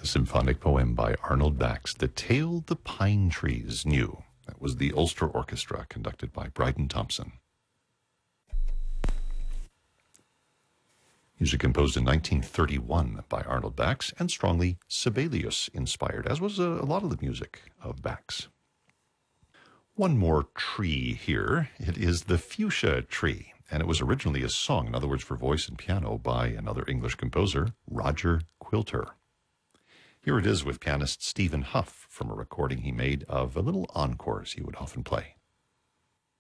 The symphonic poem by Arnold Bax, The Tale the Pine Trees Knew. That was the Ulster Orchestra, conducted by Bryden Thompson. Music composed in 1931 by Arnold Bax and strongly Sibelius-inspired, as was a lot of the music of Bax. One more tree here. It is the fuchsia tree, and it was originally a song, in other words, for voice and piano, by another English composer, Roger Quilter. Here it is with pianist Stephen Huff from a recording he made of a little encores he would often play.